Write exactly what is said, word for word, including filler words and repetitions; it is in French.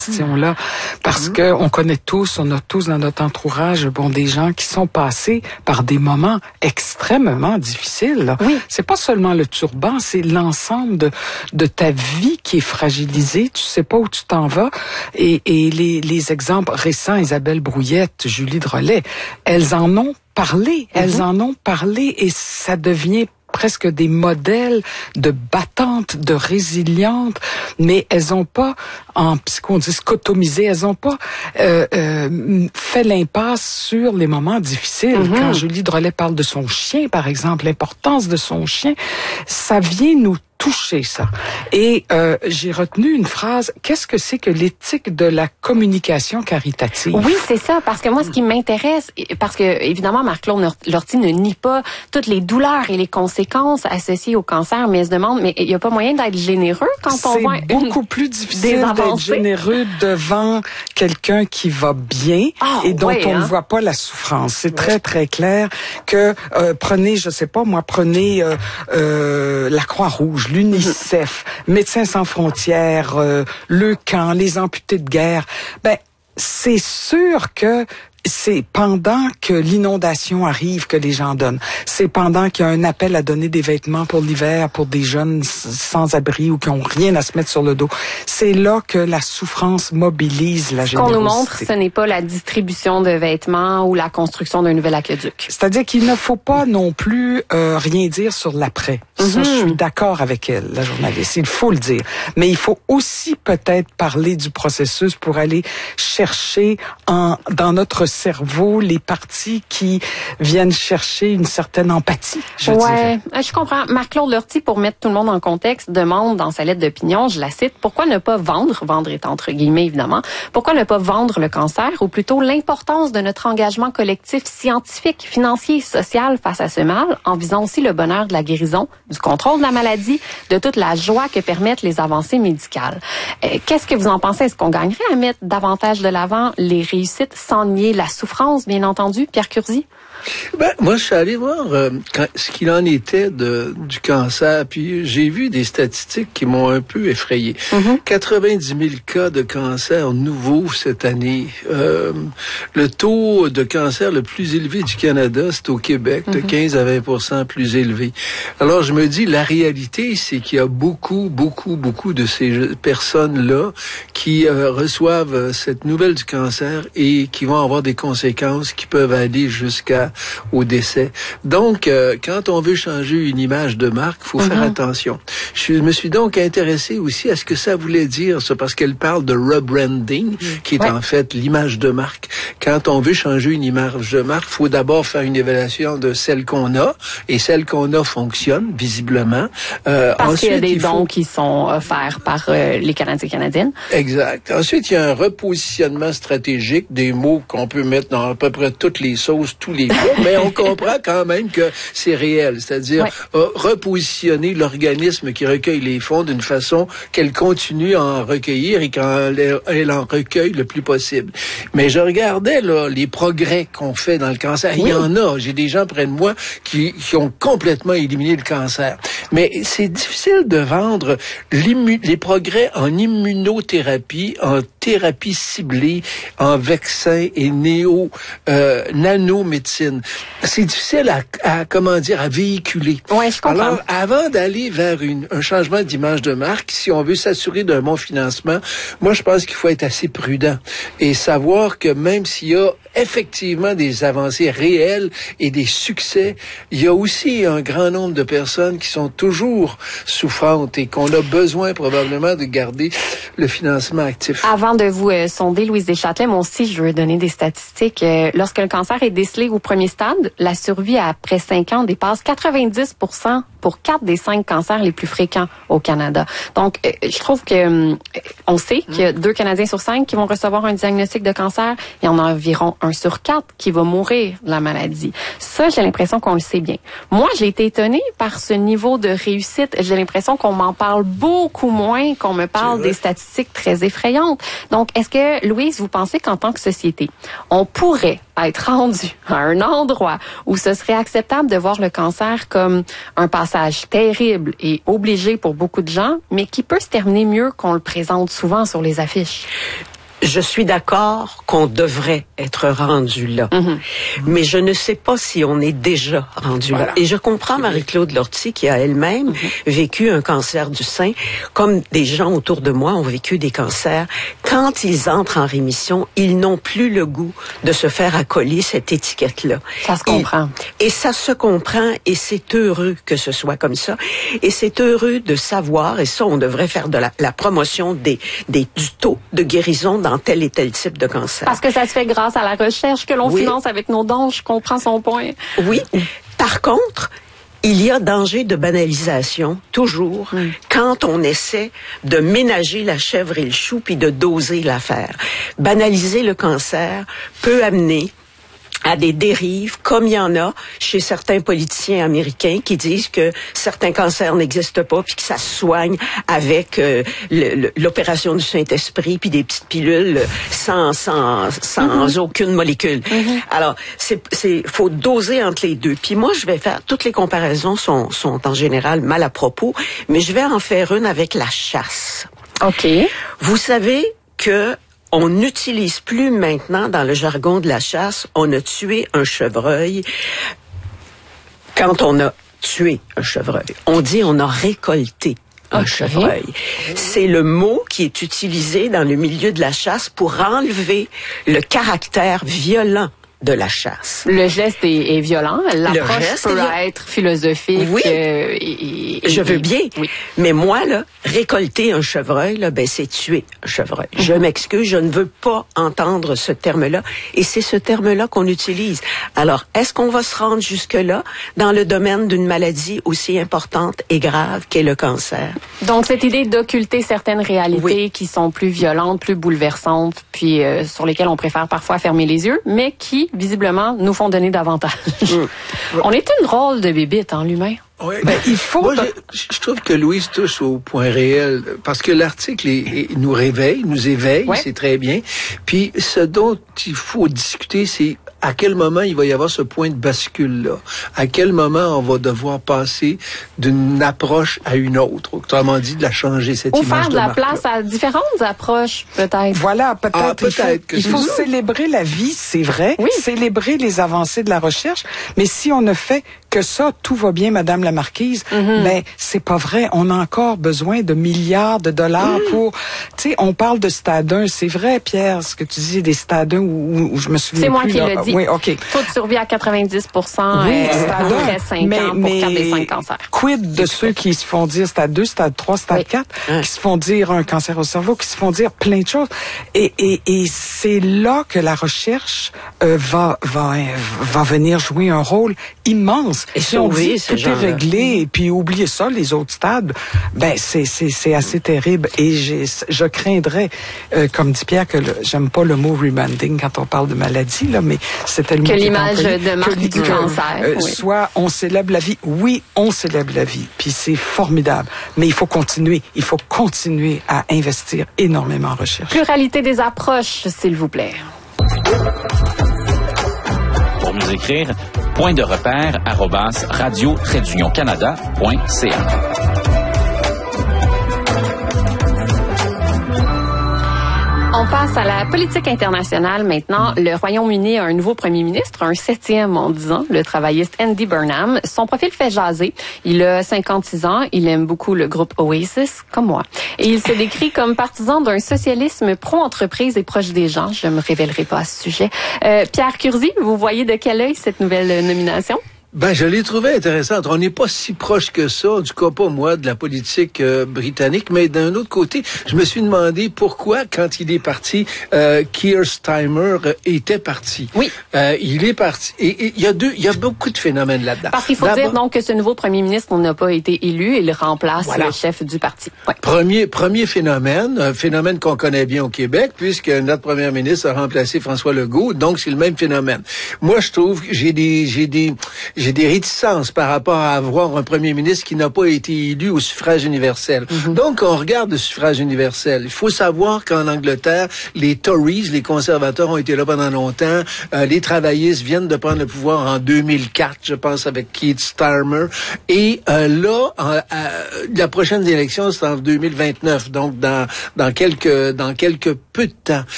Là, parce mmh. que on connaît tous, on a tous dans notre entourage, bon, des gens qui sont passés par des moments extrêmement difficiles. Là. Oui. C'est pas seulement le turban, c'est l'ensemble de, de ta vie qui est fragilisée. Tu sais pas où tu t'en vas. Et, et les, les exemples récents, Isabelle Brouillette, Julie Drolet, elles en ont parlé. Elles mmh. en ont parlé et ça devient presque des modèles de battantes, de résilientes, mais elles ont pas, en psycho, on dit scotomisé, elles ont pas euh, euh, fait l'impasse sur les moments difficiles. Mm-hmm. Quand Julie Drolet parle de son chien, par exemple, l'importance de son chien, ça vient nous toucher, ça. Et euh, j'ai retenu une phrase, qu'est-ce que c'est que l'éthique de la communication caritative? Oui, c'est ça, parce que moi, ce qui m'intéresse, parce que, évidemment, Marc-Claude Lortie ne nie pas toutes les douleurs et les conséquences associées au cancer, mais elle se demande, mais il n'y a pas moyen d'être généreux quand on voit C'est beaucoup plus difficile d'être généreux devant quelqu'un qui va bien oh, et dont ouais, on hein? ne voit pas la souffrance. C'est ouais. très, très clair que, euh, prenez, je sais pas, moi, prenez euh, euh, la Croix-Rouge, l'UNICEF, Médecins sans frontières, euh, le camp, les amputés de guerre. Ben, c'est sûr que c'est pendant que l'inondation arrive que les gens donnent. C'est pendant qu'il y a un appel à donner des vêtements pour l'hiver pour des jeunes sans-abri ou qui ont rien à se mettre sur le dos. C'est là que la souffrance mobilise la générosité. Ce qu'on nous montre, ce n'est pas la distribution de vêtements ou la construction d'un nouvel aqueduc. C'est-à-dire qu'il ne faut pas non plus euh, rien dire sur l'après. Mm-hmm. Ça, je suis d'accord avec elle, la journaliste. Il faut le dire. Mais il faut aussi peut-être parler du processus pour aller chercher en dans notre cerveau les parties qui viennent chercher une certaine empathie, je ouais, dirais. Je comprends. Marc-Claude Lortie, pour mettre tout le monde en contexte, demande dans sa lettre d'opinion, je la cite, pourquoi ne pas vendre, vendre est entre guillemets évidemment, pourquoi ne pas vendre le cancer, ou plutôt l'importance de notre engagement collectif scientifique, financier et social face à ce mal, en visant aussi le bonheur de la guérison, du contrôle de la maladie, de toute la joie que permettent les avancées médicales. Euh, qu'est-ce que vous en pensez? Est-ce qu'on gagnerait à mettre davantage de l'avant les réussites sans nier la souffrance, bien entendu, Pierre Curzi? Ben, moi, je suis allé voir euh, quand, ce qu'il en était de, du cancer, puis j'ai vu des statistiques qui m'ont un peu effrayé. Mm-hmm. quatre-vingt-dix mille cas de cancer nouveaux cette année. Euh, le taux de cancer le plus élevé du Canada, c'est au Québec, de mm-hmm. quinze à vingt pour cent plus élevé. Alors, je me dis, la réalité, c'est qu'il y a beaucoup, beaucoup, beaucoup de ces personnes-là qui euh, reçoivent cette nouvelle du cancer et qui vont avoir des conséquences qui peuvent aller jusqu'à au décès. Donc, euh, quand on veut changer une image de marque, il faut mm-hmm. faire attention. Je me suis donc intéressé aussi à ce que ça voulait dire, ça, parce qu'elle parle de rebranding, mm-hmm. qui est ouais. en fait l'image de marque. Quand on veut changer une image de marque, il faut d'abord faire une évaluation de celle qu'on a, et celle qu'on a fonctionne, visiblement. Euh, parce ensuite, qu'il y a des dons faut... qui sont offerts par euh, les Canadiens et Canadiennes. Exact. Ensuite, il y a un repositionnement stratégique, des mots qu'on peut mettre dans à peu près toutes les sauces, tous les mais on comprend quand même que c'est réel, c'est-à-dire ouais. euh, repositionner l'organisme qui recueille les fonds d'une façon qu'elle continue à en recueillir et qu'elle elle en recueille le plus possible. Mais je regardais là les progrès qu'on fait dans le cancer. Oui. Il y en a. J'ai des gens près de moi qui, qui ont complètement éliminé le cancer. Mais c'est difficile de vendre les progrès en immunothérapie, en thérapie ciblée, en vaccins et néo euh, nanomédecine. C'est difficile à, à, comment dire, à véhiculer. Ouais, je comprends. Alors, avant d'aller vers une, un changement d'image de marque, si on veut s'assurer d'un bon financement, moi, je pense qu'il faut être assez prudent et savoir que même s'il y a effectivement des avancées réelles et des succès, il y a aussi un grand nombre de personnes qui sont toujours souffrantes et qu'on a besoin probablement de garder le financement actif. Avant de vous euh, sonder, Louise Deschâtelet, moi aussi, je veux donner des statistiques. Euh, lorsque le cancer est décelé au premier stade, la survie après cinq ans dépasse quatre-vingt-dix pour cent pour quatre des cinq cancers les plus fréquents au Canada. Donc, euh, je trouve que euh, on sait qu'il y a deux Canadiens sur cinq qui vont recevoir un diagnostic de cancer. Il y en a environ un sur quatre qui va mourir de la maladie. Ça, j'ai l'impression qu'on le sait bien. Moi, j'ai été étonnée par ce niveau de réussite. J'ai l'impression qu'on m'en parle beaucoup moins, qu'on me parle des statistiques très effrayantes. Donc, est-ce que, Louise, vous pensez qu'en tant que société, on pourrait être rendu à un endroit où ce serait acceptable de voir le cancer comme un passage terrible et obligé pour beaucoup de gens, mais qui peut se terminer mieux qu'on le présente souvent sur les affiches? je suis d'accord qu'on devrait être rendu là. Mm-hmm. Mais je ne sais pas si on est déjà rendu voilà. là. Et je comprends Marie-Claude Lortie qui a elle-même mm-hmm. vécu un cancer du sein, comme des gens autour de moi ont vécu des cancers. Quand ils entrent en rémission, ils n'ont plus le goût de se faire accoler cette étiquette-là. Ça se comprend. Et, et ça se comprend et c'est heureux que ce soit comme ça. Et c'est heureux de savoir, et ça, on devrait faire de la, la promotion des, des, du taux de guérison dans tel et tel type de cancer. Parce que ça se fait grâce à la recherche que l'on oui. finance avec nos dons. Je comprends son point. Oui. Par contre, il y a danger de banalisation, toujours, mm. quand on essaie de ménager la chèvre et le chou puis de doser l'affaire. Banaliser le cancer peut amener à des dérives, comme il y en a chez certains politiciens américains qui disent que certains cancers n'existent pas puis que ça se soigne avec euh, le, le, l'opération du Saint-Esprit puis des petites pilules sans sans sans mm-hmm. aucune molécule. Mm-hmm. Alors, c'est c'est faut doser entre les deux. Puis moi, je vais faire toutes les comparaisons sont sont en général mal à propos, mais je vais en faire une avec la chasse. OK. Vous savez que on n'utilise plus maintenant, dans le jargon de la chasse, on a tué un chevreuil quand on a tué un chevreuil. On dit on a récolté un okay. chevreuil. C'est le mot qui est utilisé dans le milieu de la chasse pour enlever le caractère violent de la chasse. Le geste est, est violent. L'approche peut être philosophique. Oui, euh, et, et, je veux bien. Oui. Mais moi, là, récolter un chevreuil, là, ben c'est tuer un chevreuil. Mm-hmm. Je m'excuse, je ne veux pas entendre ce terme-là. Et c'est ce terme-là qu'on utilise. Alors, est-ce qu'on va se rendre jusque-là dans le domaine d'une maladie aussi importante et grave qu'est le cancer? Donc, cette idée d'occulter certaines réalités oui. qui sont plus violentes, plus bouleversantes, puis euh, sur lesquelles on préfère parfois fermer les yeux, mais qui visiblement, nous font donner davantage. Mmh. On est une drôle de bébite, hein, l'humain. Oui, ben, il faut. Moi, je, je trouve que Louise touche au point réel parce que l'article est, est, nous réveille, nous éveille, ouais. c'est très bien. Puis, ce dont il faut discuter, c'est à quel moment il va y avoir ce point de bascule-là. À quel moment on va devoir passer d'une approche à une autre. Autrement dit, de la changer, cette Ou image faire de, de la marque-là. place à différentes approches, peut-être. Voilà, peut-être. Ah, peut-être il faut, il faut célébrer la vie, c'est vrai. Oui. Célébrer les avancées de la recherche. Mais si on ne fait que ça, tout va bien, Madame la Marquise, mm-hmm. ben, c'est pas vrai. On a encore besoin de milliards de dollars mm. pour, tu sais, on parle de stade un. C'est vrai, Pierre, ce que tu dis des stades un où, où je me souviens c'est plus. C'est moi qui là. l'ai dit. Oui, OK. Taux de survie à quatre-vingt-dix pour cent oui, euh, après cinq mais, ans pour mais quatre des cinq cancers. Quid de ceux qui se font dire stade deux, stade trois, stade oui. quatre, hein. qui se font dire un cancer au cerveau, qui se font dire plein de choses. Et, et, et c'est là que la recherche euh, va, va, va venir jouer un rôle immense. Et si on dit tout est réglé, et puis oubliez ça, les autres stades, ben c'est c'est c'est assez terrible. Et j'ai, je craindrais, euh, comme dit Pierre, que le, j'aime pas le mot rebranding quand on parle de maladie, là, mais c'était le mot que qui l'image employé, de marque du que, cancer. Euh, oui. Soit on célèbre la vie, oui, on célèbre la vie, puis c'est formidable. Mais il faut continuer, il faut continuer à investir énormément en recherche. Pluralité des approches, s'il vous plaît. Pour nous écrire, point de repère arobase radio trait d'union canada point c a. On passe à la politique internationale maintenant. Le Royaume-Uni a un nouveau premier ministre, un septième en dix ans, le travailliste Andy Burnham. Son profil fait jaser. Il a cinquante-six ans, il aime beaucoup le groupe Oasis, comme moi. Et il se décrit comme partisan d'un socialisme pro-entreprise et proche des gens. Je ne me révélerai pas à ce sujet. Euh, Pierre Curzi, vous voyez de quel œil cette nouvelle nomination? Ben, je l'ai trouvé intéressante. On n'est pas si proche que ça, du cas pas moi, de la politique euh, britannique, mais d'un autre côté, je me suis demandé pourquoi, quand il est parti, euh, Keir Starmer était parti. Oui. Euh, il est parti. Et il y a deux, il y a beaucoup de phénomènes là-dedans. Parce qu'il faut D'abord, dire donc que ce nouveau premier ministre n'a pas été élu, il remplace voilà. le chef du parti. Ouais. Premier, premier phénomène, un phénomène qu'on connaît bien au Québec, puisque notre premier ministre a remplacé François Legault, donc c'est le même phénomène. Moi, je trouve que j'ai des, j'ai des, j'ai des réticences par rapport à avoir un premier ministre qui n'a pas été élu au suffrage universel. Mm-hmm. Donc, on regarde le suffrage universel. Il faut savoir qu'en Angleterre, les Tories, les conservateurs ont été là pendant longtemps. Euh, les travaillistes viennent de prendre le pouvoir en deux mille quatre, je pense, avec Keir Starmer. Et euh, là, euh, euh, la prochaine élection, c'est en deux mille vingt-neuf, donc dans dans quelques dans quelques peu de temps.